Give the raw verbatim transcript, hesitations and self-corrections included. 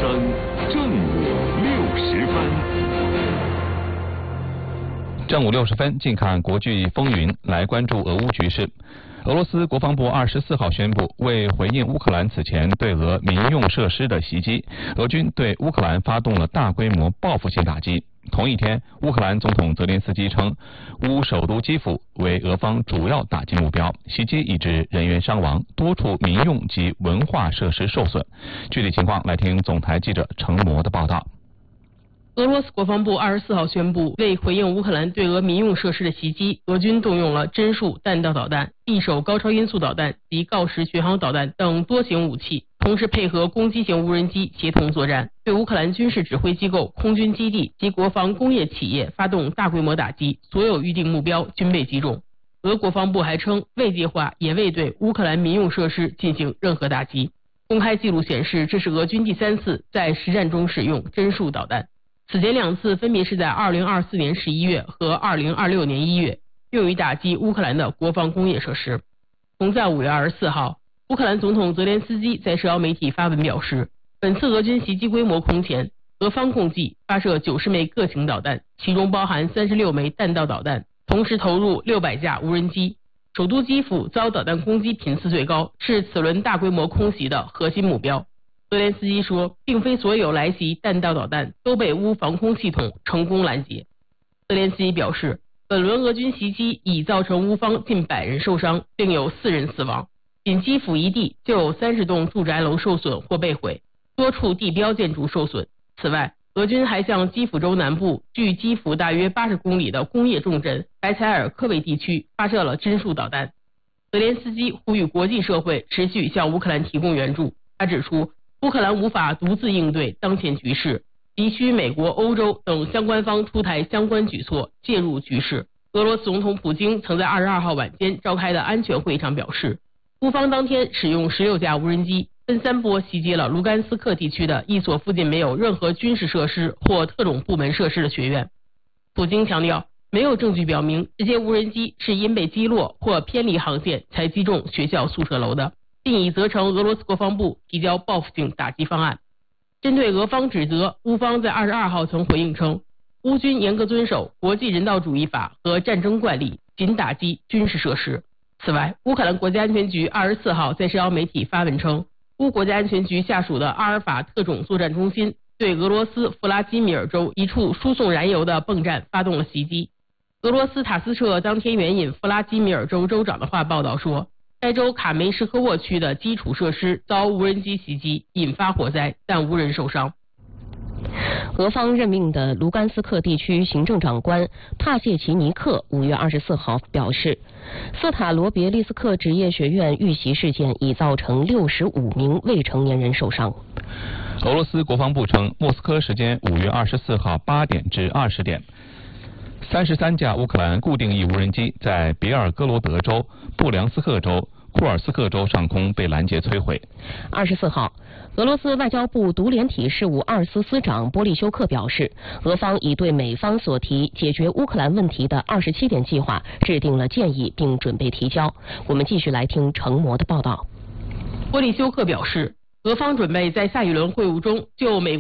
正午六十分。 正午六十分，近看国际风云，来关注俄乌局势。俄罗斯国防部二十四号宣布，为回应乌克兰此前对俄民用设施的袭击，俄军对乌克兰发动了大规模报复性打击。同一天，乌克兰总统泽连斯基称，乌首都基辅为俄方主要打击目标，袭击已致人员伤亡，多处民用及文化设施受损。具体情况，来听总台记者程模的报道。 俄罗斯国防部二十四号宣布，为回应乌克兰对俄民用设施的袭击，俄军动用了针数弹道导弹、匕首高超音速导弹及锆石巡航导弹等多型武器，同时配合攻击型无人机协同作战，对乌克兰军事指挥机构、空军基地及国防工业企业发动大规模打击，所有预定目标均被击中。俄国防部还称，未计划也未对乌克兰民用设施进行任何打击。公开记录显示，这是俄军第三次在实战中使用针数导弹。此前两次分别是在二零二四年十一月和二零二六年一月，用于打击乌克兰的国防工业设施。同在五月二十四号，乌克兰总统泽连斯基在社交媒体发文表示，本次俄军袭击规模空前，俄方共计发射九十枚各型导弹，其中包含三十六枚弹道导弹，同时投入六百架无人机。首都基辅遭导弹攻击频次最高，是此轮大规模空袭的核心目标。泽连斯基说，并非所有来袭弹道导弹都被乌防空系统成功拦截。泽连斯基表示，本轮俄军袭击已造成乌方近百人受伤，并有四人死亡。仅基辅一地就有三十栋住宅楼受损或被毁，多处地标建筑受损。此外，俄军还向基辅州南部距基辅大约八十公里的工业重镇白采尔科维地区发射了针数导弹。泽连斯基呼吁国际社会持续向乌克兰提供援助。他指出，乌克兰无法独自应对当前局势，急需美国、欧洲等相关方出台相关举措，介入局势。俄罗斯总统普京曾在二十二号晚间召开的安全会议上表示，乌方当天使用十六架无人机，分三波袭击了卢甘斯克地区的一所附近没有任何军事设施或特种部门设施的学院。普京强调，没有证据表明这些无人机是因被击落或偏离航线才击中学校宿舍楼的，并已责成俄罗斯国防部提交报复性打击方案。针对俄方指责，乌方在二十二号曾回应称，乌军严格遵守国际人道主义法和战争惯例，仅打击军事设施。此外，乌克兰国家安全局二十四号在社交媒体发文称，乌国家安全局下属的阿尔法特种作战中心对俄罗斯弗拉基米尔州一处输送燃油的泵站发动了袭击。俄罗斯塔斯社当天援引弗拉基米尔州州长的话报道说，该州卡梅什科沃区的基础设施遭无人机袭击，引发火灾，但无人受伤。 俄方任命的卢甘斯克地区行政长官帕谢奇尼克五月二十四号表示，斯塔罗别利斯克职业学院遇袭事件已造成六十五名未成年人受伤。 俄罗斯国防部称，莫斯科时间五月二十四号八点至二十点，三十三架乌克兰固定翼无人机在别尔哥罗德州、布良斯克州、库尔斯克州上空被拦截摧毁。 二十四号，俄罗斯外交部独联体事务二司司长波利修克表示，俄方已对美方所提解决乌克兰问题的二十七点计划制定了建议，并准备提交。我们继续来听程模的报道。 波利修克表示，俄方准备在下一轮会晤中就美